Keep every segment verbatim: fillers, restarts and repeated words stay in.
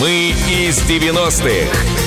Мы из девяностых.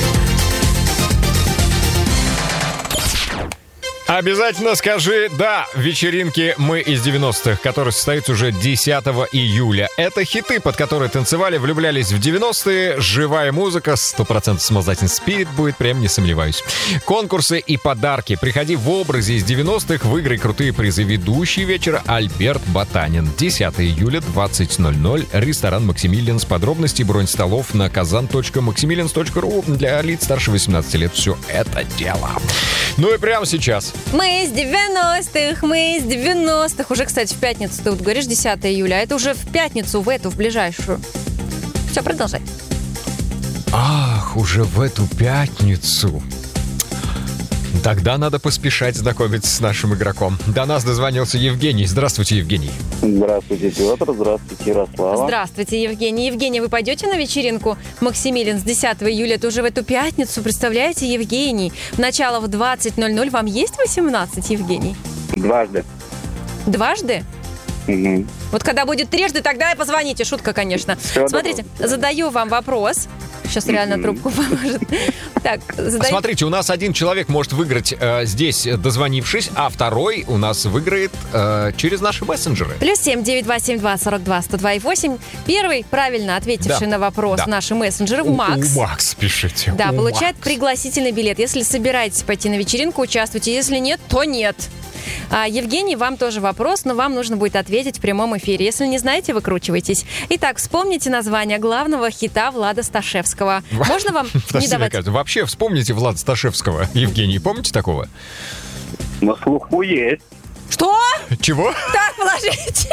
Обязательно скажи «да» вечеринке «Мы из девяностых», которая состоится уже десятого июля. Это хиты, под которые танцевали, влюблялись в девяностые. Живая музыка, сто процентов самостоятельный спирит будет, прям не сомневаюсь. Конкурсы и подарки. Приходи в образе из девяностых, выиграй крутые призы. Ведущий вечера Альберт Ботанин. десятого июля, двадцать ноль ноль. Ресторан «Максимилианс». Подробности, бронь столов на казан точка максимилианс точка ру для лиц старше восемнадцати лет. Все это дело. Ну и прямо сейчас. Мы из девяностых, мы из девяностых. Уже, кстати, в пятницу, ты вот говоришь десятого июля, а это уже в пятницу, в эту, в ближайшую. Все, продолжай. Ах, уже в эту пятницу. Тогда надо поспешать знакомиться с нашим игроком. До нас дозвонился Евгений. Здравствуйте, Евгений. Здравствуйте, Петр. Здравствуйте, Ярослава. Здравствуйте, Евгений. Евгений, вы пойдете на вечеринку Максимилианс десятого июля? Это уже в эту пятницу, представляете, Евгений? Начало в двадцать ноль ноль. Вам есть восемнадцать, Евгений? Дважды. Дважды? Угу. Вот когда будет трижды, тогда и позвоните. Шутка, конечно. Все Смотрите, добро. задаю вам вопрос. Сейчас реально трубку положит. Так, задаю... Смотрите, у нас один человек может выиграть э, здесь, дозвонившись, а второй у нас выиграет э, через наши мессенджеры. Плюс семь девять два семь два сорок два сто два и восемь. Первый, правильно ответивший Да. на вопрос Да. наши мессенджеры, Макс. У Макс, пишите. Да, У получает Макс. пригласительный билет. Если собираетесь пойти на вечеринку, участвуйте. Если нет, то нет. А, Евгений, вам тоже вопрос, но вам нужно будет ответить в прямом эфире. Если не знаете, выкручивайтесь. Итак, вспомните название главного хита Влада Сташевского. Можно вам не Подождите, давать? Катя, вообще вспомните Влада Сташевского. Евгений, помните такого? На слуху есть. Что? Чего? Так, положите.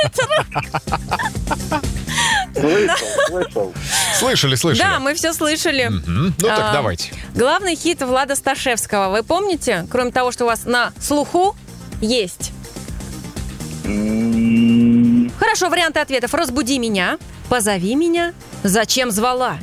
Слышал, слышал. Слышали, слышали. Да, мы все слышали. Мгм. Ну так А, давайте. Главный хит Влада Сташевского. Вы помните? Кроме того, что у вас на слуху есть. М, Хорошо, варианты ответов. Разбуди меня, позови меня, зачем звала?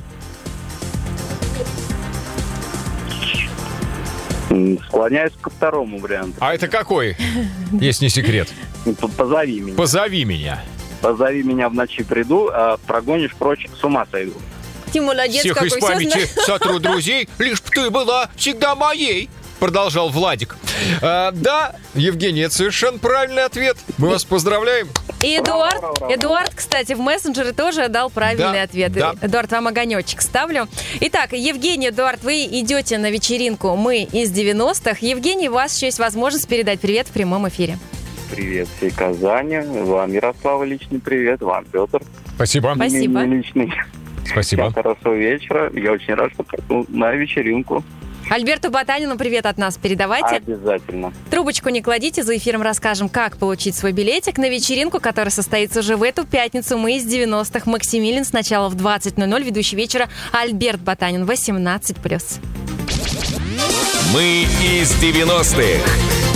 м, Склоняюсь ко второму варианту. А это какой? Если не секрет. П- Позови меня. Позови меня. Позови меня в ночи приду, а прогонишь прочь, с ума сойду. Ты молодец Всех какой. из всё памяти знаешь. сотру друзей, лишь б ты была всегда моей. Продолжал Владик. А, да, Евгений, это совершенно правильный ответ. Мы вас поздравляем. И Эдуард, Браво, браво, браво. Эдуард, кстати, в мессенджере тоже дал правильный Да, ответ. да. Эдуард, вам огонечек ставлю. Итак, Евгений, Эдуард, вы идете на вечеринку «Мы из девяностых». Евгений, у вас еще есть возможность передать привет в прямом эфире. Привет всей Казани. Вам, Ярослава, личный привет. Вам, Петр. Спасибо. Спасибо. Мне личный. Спасибо. Всем хорошего вечера. Я очень рад, что пошел на вечеринку. Альберту Ботанину привет от нас передавайте. Обязательно. Трубочку не кладите, за эфиром расскажем, как получить свой билетик на вечеринку, которая состоится уже в эту пятницу. Мы из девяностых. Максимилиан сначала в двадцать ноль ноль. Ведущий вечера Альберт Ботанин, восемнадцать плюс. Мы из девяностых.